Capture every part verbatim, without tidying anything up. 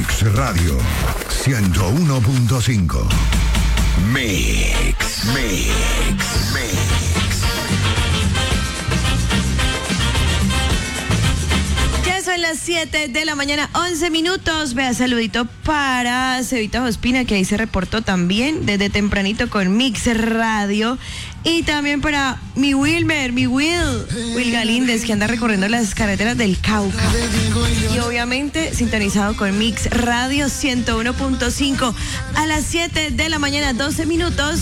Mix Radio ciento uno punto cinco. Mix, Mix, Mix. Ya son las siete de la mañana, once minutos. Vea, saludito para Cevita Ospina, que ahí se reportó también desde tempranito con Mix Radio. Y también para mi Wilmer, mi Will, Will Galíndez, que anda recorriendo las carreteras del Cauca. Y obviamente sintonizado con Mix Radio ciento uno punto cinco. A las siete de la mañana, doce minutos.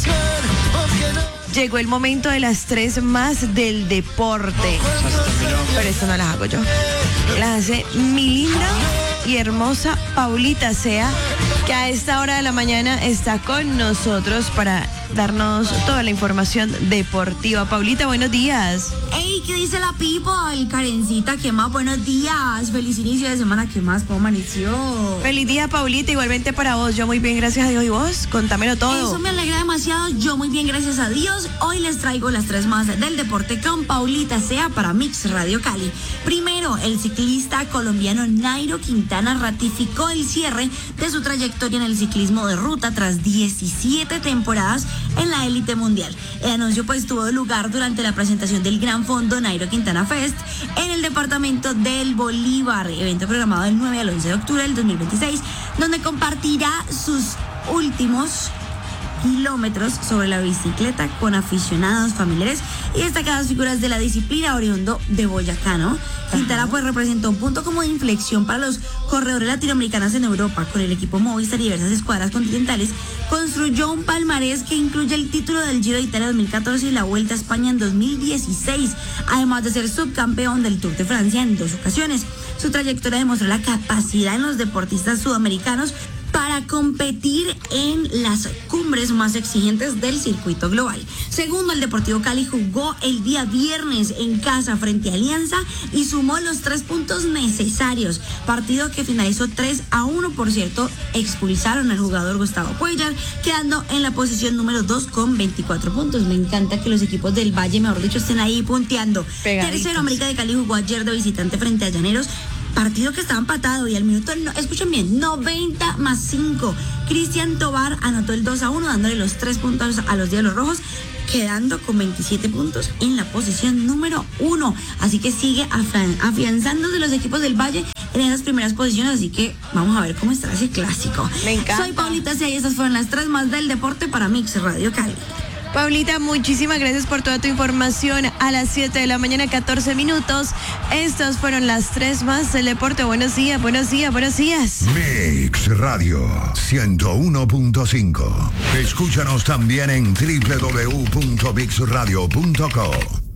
Llegó el momento de las tres más del deporte. Pero esto no las hago yo. Las hace mi linda y hermosa Paulita Sea, que a esta hora de la mañana está con nosotros para darnos toda la información deportiva. Paulita, buenos días. Hey, ¿qué dice la people? Karencita, ¿qué más? Buenos días. Feliz inicio de semana. ¿Qué más? ¿Cómo amaneció? Feliz día, Paulita. Igualmente para vos. Yo muy bien, gracias a Dios. ¿Y vos? Contámelo todo. Eso me alegra demasiado. Yo muy bien, gracias a Dios. Hoy les traigo las tres más del deporte con Paulita Sea para Mix Radio Cali. Primero, el ciclista colombiano Nairo Quintana ratificó el cierre de su trayectoria en el ciclismo de ruta tras diecisiete temporadas en la élite mundial. El anuncio pues tuvo lugar durante la presentación del Gran Fondo Nairo Quintana Fest en el departamento del Bolívar, evento programado del nueve al once de octubre del dos mil veintiséis, donde compartirá sus últimos kilómetros sobre la bicicleta con aficionados, familiares y destacadas figuras de la disciplina, oriundo de Boyacá, ¿no? Quintana pues representó un punto como de inflexión para los corredores latinoamericanos en Europa. Con el equipo Movistar y diversas escuadras continentales construyó un palmarés que incluye el título del Giro de Italia dos mil catorce y la Vuelta a España en dos mil dieciséis, además de ser subcampeón del Tour de Francia en dos ocasiones. Su trayectoria demostró la capacidad en los deportistas sudamericanos para competir en las cumbres más exigentes del circuito global. Segundo, el Deportivo Cali jugó el día viernes en casa frente a Alianza y sumó los tres puntos necesarios. Partido que finalizó tres a uno, por cierto, expulsaron al jugador Gustavo Cuellar, quedando en la posición número dos con veinticuatro puntos. Me encanta que los equipos del Valle, mejor dicho, estén ahí punteando. Pegaditos. Tercero, América de Cali jugó ayer de visitante frente a Llaneros. Partido que estaba empatado y al minuto, no, escuchen bien, noventa más cinco. Cristian Tobar anotó el dos a uno, dándole los tres puntos a los Diablos Rojos, quedando con veintisiete puntos en la posición número uno. Así que sigue afianzándose los equipos del Valle en esas primeras posiciones, así que vamos a ver cómo está ese clásico. Me encanta. Soy Paulita Sea y estas fueron las tres más del deporte para Mix Radio Cali. Paulita, muchísimas gracias por toda tu información. A las siete de la mañana, catorce minutos. Estas fueron las tres más del deporte. Buenos días, buenos días, buenos días. Mix Radio ciento uno punto cinco. Escúchanos también en doble u doble u doble u punto mix radio punto co.